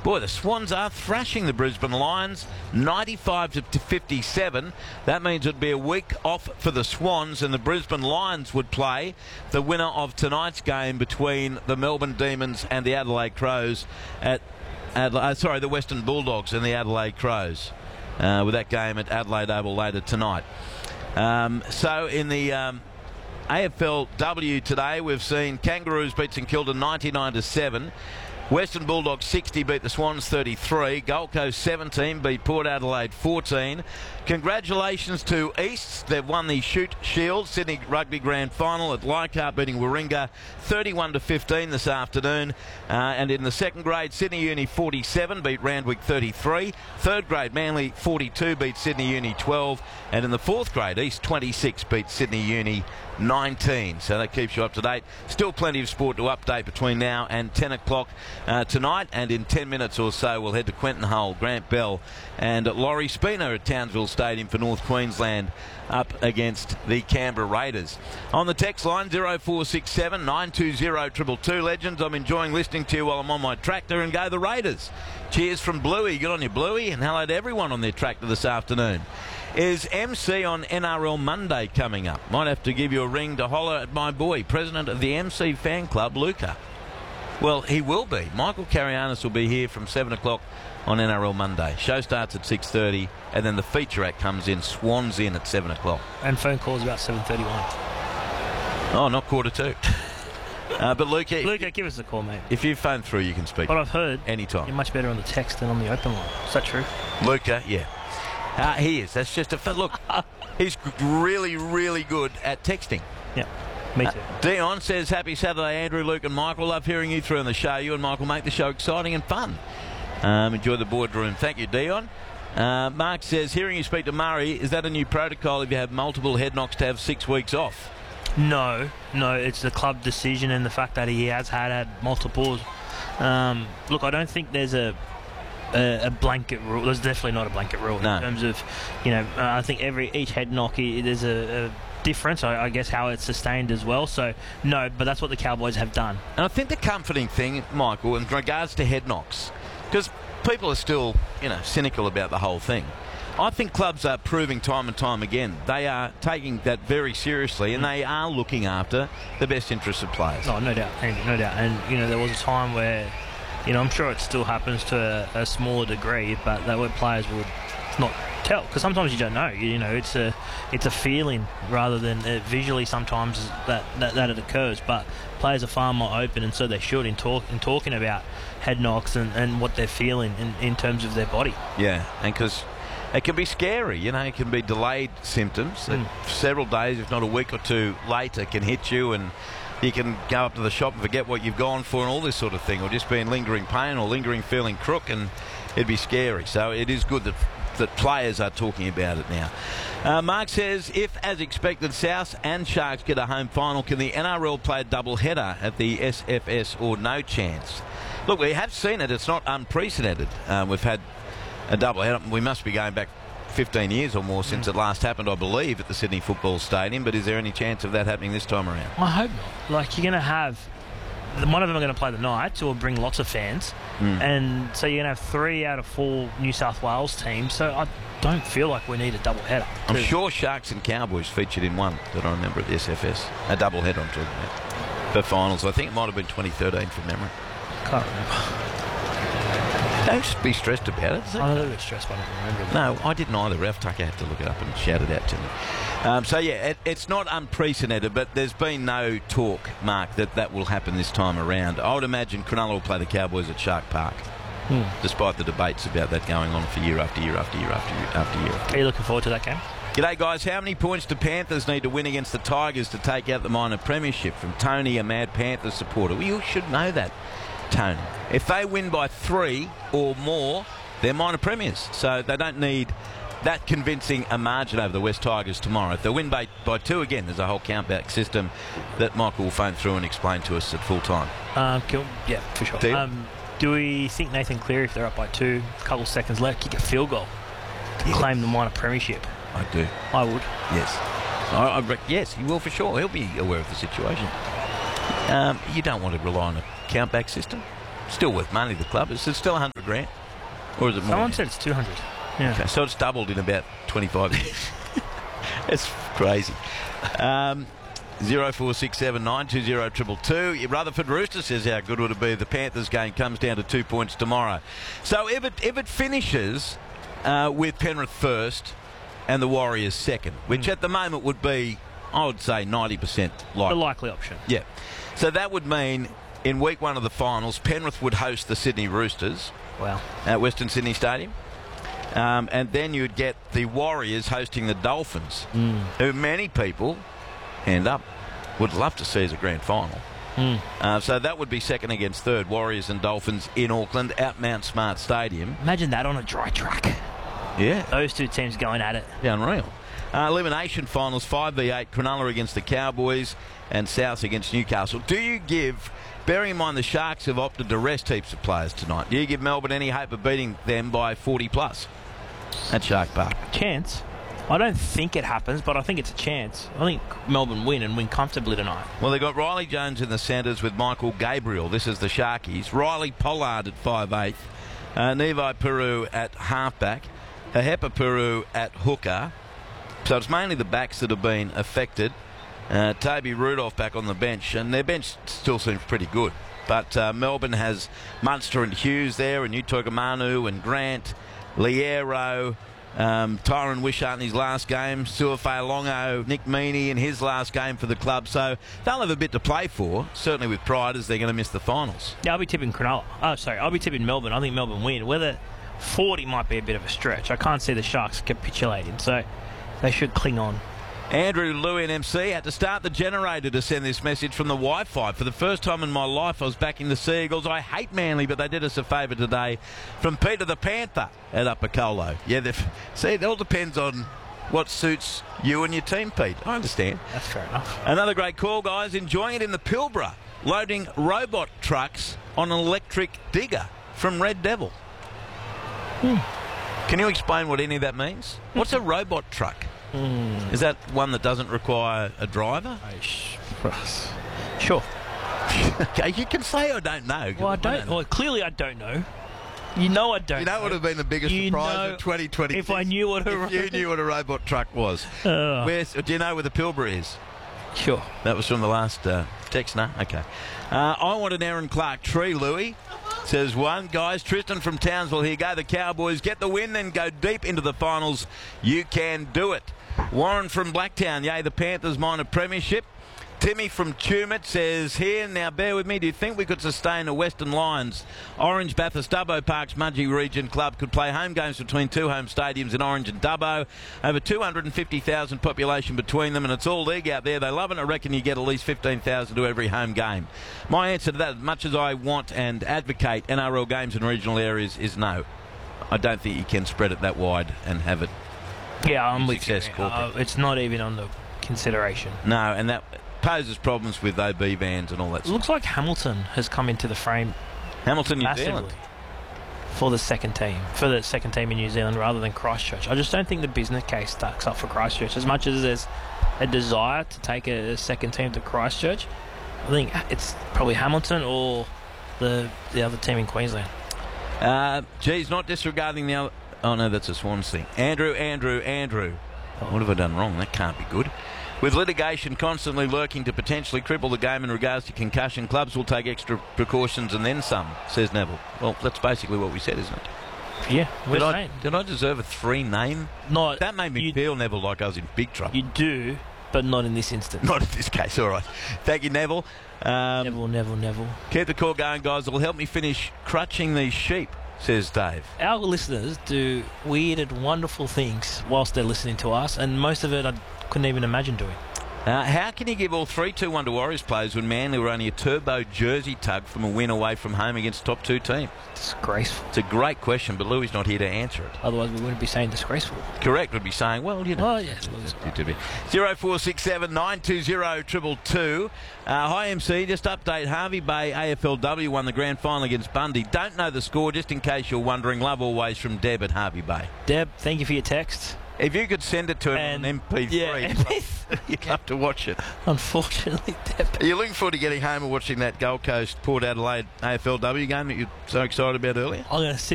Boy, the Swans are thrashing the Brisbane Lions, 95-57. That means it'd be a week off for the Swans, and the Brisbane Lions would play the winner of tonight's game between the Melbourne Demons and the Adelaide Crows at the Western Bulldogs and the Adelaide Crows, with that game at Adelaide Oval later tonight. So in the AFLW today, we've seen Kangaroos beat St Kilda 99-7. Western Bulldogs 60 beat the Swans 33. Gold Coast 17 beat Port Adelaide 14. Congratulations to Easts. They've won the Shute Shield Sydney Rugby Grand Final at Leichhardt, beating Warringah 31-15 this afternoon. And in the second grade, Sydney Uni 47 beat Randwick 33. Third grade, Manly 42 beat Sydney Uni 12. And in the fourth grade, East 26 beat Sydney Uni 19. So that keeps you up to date. Still plenty of sport to update between now and 10 o'clock tonight. And in 10 minutes or so, we'll head to Quentin Hull, Grant Bell and Laurie Spina at Townsville Stadium for North Queensland up against the Canberra Raiders. On the text line, 0467 920 222. Legends, I'm enjoying listening to you while I'm on my tractor, and go the Raiders. Cheers from Bluey. Good on you, Bluey, and hello to everyone on their tractor this afternoon. Is MC on NRL Monday coming up? Might have to give you a ring to holler at my boy, president of the MC fan club, Luca. Well, he will be. Michael Carianis will be here from 7 o'clock on NRL Monday. Show starts at 6:30, and then the feature act comes in, Swans in at 7 o'clock. And phone calls about 7:31. Oh, not 1:45. But Luca, give us a call, mate. If you phone through, you can speak. What I've heard, anytime. You're much better on the text than on the open line. Is that true? Luca, yeah. He is. That's just a look. He's really, really good at texting. Yeah, me too. Dion says, happy Saturday, Andrew, Luke and Michael. Love hearing you through on the show. You and Michael make the show exciting and fun. Enjoy the boardroom. Thank you, Dion. Mark says, hearing you speak to Murray, is that a new protocol if you have multiple head knocks to have 6 weeks off? No, it's the club decision and the fact that he has had multiples. Look, I don't think there's a blanket rule. There's definitely not a blanket rule in terms of, I think each head knock, there's a difference, I guess, how it's sustained as well. So, no, but that's what the Cowboys have done. And I think the comforting thing, Michael, in regards to head knocks, because people are still, cynical about the whole thing. I think clubs are proving time and time again they are taking that very seriously, and they are looking after the best interests of players. Oh, no doubt, Andy, no doubt. And, there was a time where, I'm sure it still happens to a smaller degree, but that where players would not tell, because sometimes you don't know. It's a feeling rather than visually sometimes that it occurs. But players are far more open, and so they should in talking about head knocks and what they're feeling in terms of their body. Yeah, and because it can be scary, it can be delayed symptoms. Several days, if not a week or two later, can hit you, and you can go up to the shop and forget what you've gone for and all this sort of thing, or just be in lingering pain or lingering feeling crook, and it'd be scary. So it is good that players are talking about it now. Mark says, if, as expected, South and Sharks get a home final, can the NRL play a double header at the SFS or no chance? Look, we have seen it. It's not unprecedented. We've had a double header. We must be going back 15 years or more since it last happened, I believe, at the Sydney Football Stadium. But is there any chance of that happening this time around? I hope not. You're going to have... one of them are going to play the Knights, or bring lots of fans. And so you're going to have 3 out of 4 New South Wales teams. So I don't feel like we need a double header. I'm sure Sharks and Cowboys featured in one that I remember at the SFS. A double header, I'm talking about. For finals. I think it might have been 2013 from memory. Can't remember. Don't be stressed about it. I'm a little bit stressed, but I don't remember. No, I didn't either. Ralph Tucker had to look it up and shout it out to me. So, yeah, it's not unprecedented, but there's been no talk, Mark, that will happen this time around. I would imagine Cronulla will play the Cowboys at Shark Park, despite the debates about that going on for year after year after year after year after year. Are you looking forward to that game? G'day, guys. How many points do Panthers need to win against the Tigers to take out the minor premiership? From Tony, a Mad Panthers supporter. Well, you should know that, Tony. If they win by 3 or more, they're minor premiers. So they don't need that convincing a margin over the West Tigers tomorrow. If they win by 2, again, there's a whole countback system that Michael will phone through and explain to us at full time. Cool. Yeah, for sure. Do we think Nathan Cleary, if they're up by 2, a couple of seconds left, kick a field goal to claim the minor premiership? I do. I would. Yes. Yes, he will for sure. He'll be aware of the situation. You don't want to rely on a countback system. Still worth money, the club. Is it still 100 grand? Or is it more? Someone said it's 200. Yeah. Okay, so it's doubled in about 25 years. It's crazy. 0467920222. Rutherford Rooster says how good would it be if the Panthers game comes down to 2 points tomorrow. So if it finishes with Penrith first and the Warriors second, which at the moment would be, I would say, 90% likely. The likely option. Yeah. So that would mean in week one of the finals, Penrith would host the Sydney Roosters. Wow. At Western Sydney Stadium. And then you'd get the Warriors hosting the Dolphins, who many people, hand up, would love to see as a grand final. So that would be second against third, Warriors and Dolphins in Auckland at Mount Smart Stadium. Imagine that on a dry track. Yeah. Those two teams going at it. Yeah, unreal. Elimination finals, 5v8, Cronulla against the Cowboys and South against Newcastle. Do you give, bearing in mind the Sharks have opted to rest heaps of players tonight, do you give Melbourne any hope of beating them by 40 plus at Shark Park? Chance? I don't think it happens, but I think it's a chance. I think Melbourne win and win comfortably tonight. Well, they've got Riley Jones in the centres with Michael Gabriel. This is the Sharkies. Riley Pollard at 5'8", Nevi Peru at halfback, Hepa Peru at hooker. So it's mainly the backs that have been affected. Toby Rudolph back on the bench, and their bench still seems pretty good. But Melbourne has Munster and Hughes there, and Utoikamanu and Grant, Liero, Tyron Wishart in his last game, Suafei Longo, Nick Meaney in his last game for the club. So they'll have a bit to play for, certainly with pride, as they're going to miss the finals. Yeah, I'll be tipping Cronulla. I'll be tipping Melbourne. I think Melbourne win. Whether 40 might be a bit of a stretch. I can't see the Sharks capitulating, so they should cling on. Andrew Louie and MC had to start the generator to send this message from the Wi-Fi. For the first time in my life, I was backing the Seagulls. I hate Manly, but they did us a favour today. From Peter the Panther at Upper Colo. Yeah, see, it all depends on what suits you and your team, Pete. I understand. That's fair enough. Another great call, guys. Enjoying it in the Pilbara. Loading robot trucks on an electric digger from Red Devil. Can you explain what any of that means? What's a robot truck? Is that one that doesn't require a driver? Sure. Okay, you can say I don't know. Well, I don't. Well, clearly I don't know. You know I don't. You know what would have been the biggest surprise of 2020? If I knew what you knew what a robot truck was. Do you know where the Pilbara is? Sure. That was from the last text, no? Okay. I want an Aaron Clark tree, Louis. Says one. Guys, Tristan from Townsville, here go the Cowboys. Get the win, then go deep into the finals. You can do it. Warren from Blacktown, yay, the Panthers mine a premiership. Timmy from Tumut says, here, now bear with me, do you think we could sustain the Western Lions? Orange, Bathurst, Dubbo Parks, Mudgee Region Club could play home games between two home stadiums in Orange and Dubbo. Over 250,000 population between them, and it's all league out there. They love it. I reckon you get at least 15,000 to every home game. My answer to that, as much as I want and advocate NRL games in regional areas, is no. I don't think you can spread it that wide and have it. Yeah, I'm with you. It's not even on the consideration. No, and that poses problems with OB vans and all that stuff. It looks like Hamilton has come into the frame. Hamilton, New Zealand. For the second team in New Zealand rather than Christchurch. I just don't think the business case stacks up for Christchurch. As much as there's a desire to take a second team to Christchurch, I think it's probably Hamilton or the other team in Queensland. Geez, not disregarding the other... Oh, no, that's a Swans thing. Andrew. What have I done wrong? That can't be good. With litigation constantly lurking to potentially cripple the game in regards to concussion, clubs will take extra precautions and then some, says Neville. Well, that's basically what we said, isn't it? Yeah. Did I deserve a 3 name? Not, that made me feel, Neville, like I was in big trouble. You do, but not in this instance. Not in this case, all right. Thank you, Neville. Neville. Keep the call going, guys. It will help me finish crutching these sheep, says Dave. Our listeners do weird and wonderful things whilst they're listening to us, and most of it I couldn't even imagine doing. How can you give all 3-2-1 to Warriors players when Manly were only a turbo jersey tug from a win away from home against top 2 team? Disgraceful. It's a great question, but Louis not here to answer it. Otherwise we wouldn't be saying disgraceful. Correct, we'd be saying, well, you know. Oh, yes. 0467 920 222. Hi, MC. Just update. Harvey Bay AFLW won the grand final against Bundy. Don't know the score, just in case you're wondering. Love always from Deb at Harvey Bay. Deb, thank you for your text. If you could send it to him And- on an MP3, yeah, you'd have to watch it. unfortunately, Are you looking forward to getting home and watching that Gold Coast Port Adelaide AFLW game that you're so excited about earlier? I'm going to sit